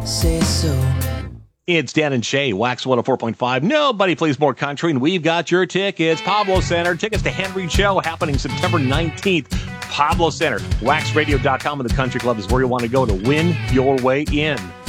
say so. It's Dan and Shay, Wax 104.5. Nobody plays more country, and we've got your tickets. Pablo Center, tickets to Henry Show happening September 19th. Pablo Center, waxradio.com, and the Country Club is where you want to go to win your way in.